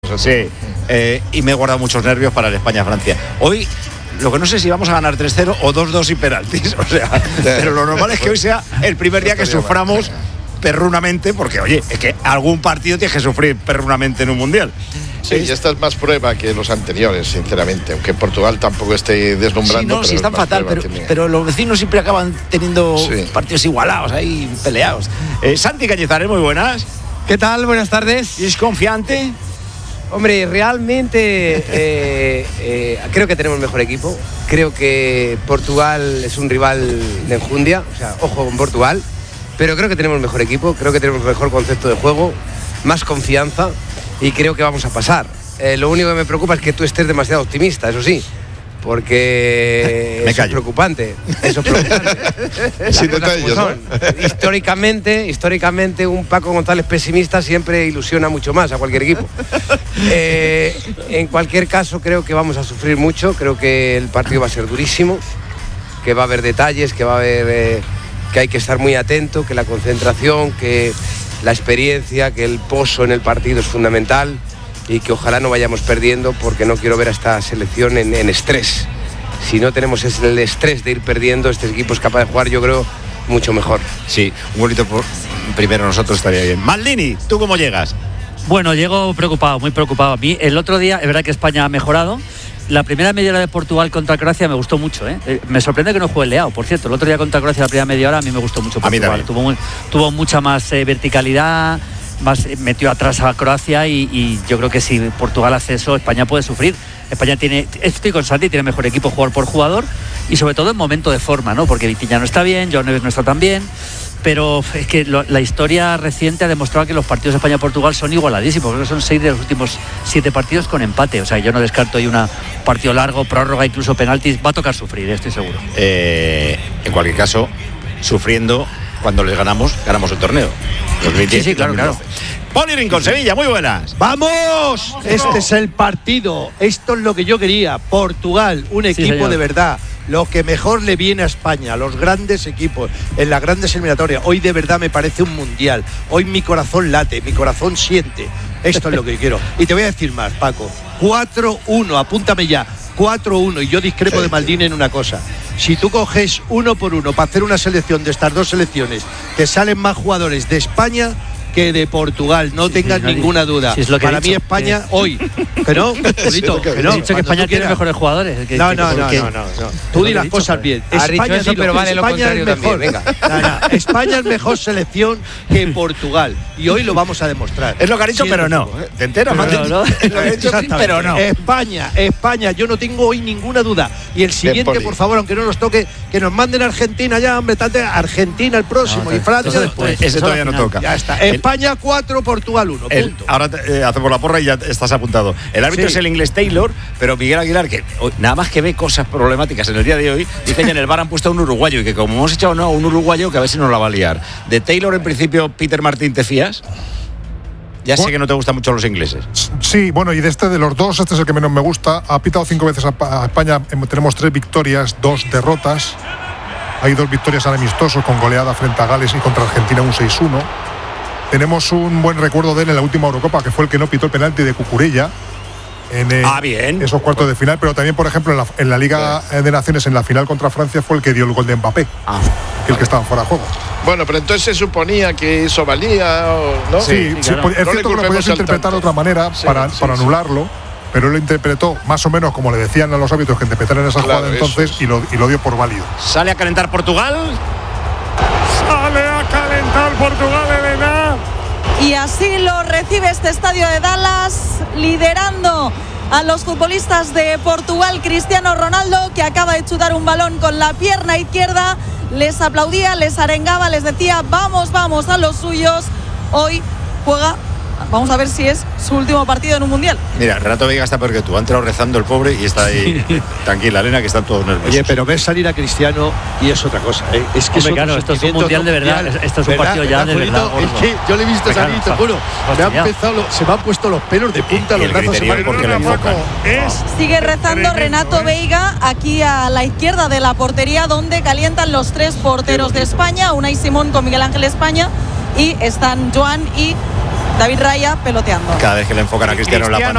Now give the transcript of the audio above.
Sí, y me he guardado muchos nervios para el España-Francia. Hoy, lo que no sé si vamos a ganar 3-0 o 2-2 y penaltis, o sea, pero lo normal es que hoy sea el primer día que suframos perrunamente, porque oye, es que algún partido tienes que sufrir perrunamente en un mundial. Sí, y esta es más prueba que los anteriores, sinceramente, aunque Portugal tampoco esté deslumbrando. Sí, no, sí están fatal, pero los vecinos siempre acaban teniendo partidos igualados, ahí peleados. Santi Cañizares, muy buenas. ¿Qué tal? Buenas tardes. ¿Es confiante? Hombre, realmente creo que tenemos mejor equipo. Creo que Portugal es un rival de enjundia, o sea, ojo con Portugal, pero creo que tenemos mejor equipo, creo que tenemos mejor concepto de juego, más confianza y creo que vamos a pasar. Lo único que me preocupa es que tú estés demasiado optimista, eso sí, porque eso es preocupante. Eso es preocupante. Sin detalles, ¿no? Históricamente un Paco González pesimista siempre ilusiona mucho más a cualquier equipo. En cualquier caso, creo que vamos a sufrir mucho, creo que el partido va a ser durísimo, que va a haber detalles, que va a haber que hay que estar muy atento, que la concentración, que la experiencia, que el pozo en el partido es fundamental y que ojalá no vayamos perdiendo, porque no quiero ver a esta selección en estrés. Si no tenemos el estrés de ir perdiendo, este equipo es capaz de jugar, yo creo, mucho mejor. Sí, un golito primero nosotros estaría bien. Maldini, ¿tú cómo llegas? Bueno, llego preocupado, muy preocupado. A mí el otro día, es verdad que España ha mejorado. La primera media hora de Portugal contra Croacia me gustó mucho, Me sorprende que no juegue Leao, por cierto. El otro día contra Croacia, la primera media hora, a mí me gustó mucho Portugal. Tuvo mucha más verticalidad, metió atrás a Croacia y yo creo que si Portugal hace eso, España puede sufrir. España estoy con Santi, tiene mejor equipo jugador por jugador y sobre todo en momento de forma, ¿no? Porque Vitinha no está bien, Joao Neves no está tan bien. Pero es que la historia reciente ha demostrado que los partidos de España-Portugal son igualadísimos, porque son 6 de los últimos 7 partidos con empate. O sea, yo no descarto ahí un partido largo, prórroga, incluso penaltis. Va a tocar sufrir, estoy seguro. En cualquier caso, sufriendo, cuando les ganamos el torneo. Sí, claro. Poli Rincón, Sevilla, muy buenas. ¡Vamos! Este es el partido. Esto es lo que yo quería. Portugal, un equipo de verdad. Lo que mejor le viene a España, los grandes equipos, en las grandes eliminatorias. Hoy de verdad me parece un mundial. Hoy mi corazón late, mi corazón siente. Esto es lo que quiero. Y te voy a decir más, Paco. 4-1, apúntame ya. 4-1. Y yo discrepo de Maldini en una cosa. Si tú coges uno por uno para hacer una selección de estas dos selecciones, que salen más jugadores de España que de Portugal, no tengas ninguna duda. Si es lo que para mí España hoy, que no, bonito, que no. He dicho que España tiene mejores jugadores. No. Tú di las cosas bien. España, pero vale lo contrario mejor. También, venga. España es mejor selección que Portugal y hoy lo vamos a demostrar. Es lo que ha dicho, pero no. ¿Te enteras, no. Pero no. España, yo no tengo hoy ninguna duda. Y el siguiente, por favor, aunque no nos toque, que nos manden a Argentina ya, hombre, Argentina el próximo y Francia después. Ese todavía no toca. Ya está. España 4, Portugal 1, punto. Ahora hacemos la porra y ya estás apuntado. El árbitro es el inglés Taylor, pero Miguel Aguilar, que nada más que ve cosas problemáticas en el día de hoy, dice que en el VAR han puesto a un uruguayo y que como hemos echado a un uruguayo, que a ver si nos la va a liar. De Taylor, en principio, Peter Martín, ¿te fías? Ya sé que no te gustan mucho los ingleses. Sí, bueno, y de los dos, este es el que menos me gusta. Ha pitado 5 veces a España, tenemos 3 victorias, 2 derrotas. Hay 2 victorias al amistoso con goleada frente a Gales y contra Argentina un 6-1. Tenemos un buen recuerdo de él en la última Eurocopa, que fue el que no pitó el penalti de Cucurella en esos cuartos de final, pero también, por ejemplo, en la Liga de Naciones, en la final contra Francia, fue el que dio el gol de Mbappé, el que estaba fuera de juego. Bueno, pero entonces se suponía que eso valía, ¿no? Sí, claro. Es cierto que lo podías interpretar de otra manera para anularlo, pero él lo interpretó más o menos como le decían a los árbitros que interpretaran esa jugada entonces y lo dio por válido. Sale a calentar Portugal. Sale a calentar Portugal, Elena. Y así lo recibe este estadio de Dallas, liderando a los futbolistas de Portugal, Cristiano Ronaldo, que acaba de chutar un balón con la pierna izquierda. Les aplaudía, les arengaba, les decía vamos a los suyos. Hoy juega, vamos a ver si es su último partido en un mundial. Mira, Renato Veiga está peor que tú. Ha entrado rezando el pobre y está ahí tranquila, Elena, que están todos nerviosos. Oye, pero ves salir a Cristiano y es otra cosa, ¿eh? Es que claro, esto es un mundial de verdad. Esto es un partido ya de verdad. Es que yo le he visto salir, te juro. Se me han puesto los pelos de punta, los brazos se me han porque le enfocan. Sigue rezando Renato Veiga aquí a la izquierda de la portería, donde calientan los 3 porteros de España, Unai Simón con Miguel Ángel España, y están Joan y David Raya peloteando. Cada vez que le enfocan a Cristiano en la pantalla.